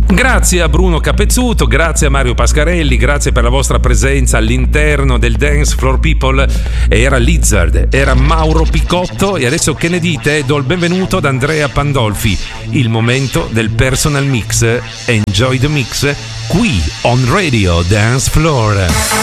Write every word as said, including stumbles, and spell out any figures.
Grazie a Bruno Capezzuto, grazie a Mario Pascarelli, grazie per la vostra presenza all'interno del Dance Floor People. Era Lizard, era Mauro Picotto e adesso che ne dite? Do il benvenuto ad Andrea Pandolfi. Il momento del personal mix. Enjoy the mix qui on Radio Dance Floor.